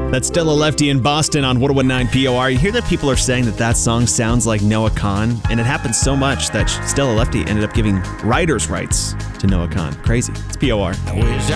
That's Stella Lefty in Boston on 101.9 POR. You hear that people are saying that song sounds like Noah Kahan, and it happened so much that Stella Lefty ended up giving writer's rights to Noah Kahan. Crazy. It's POR. I wish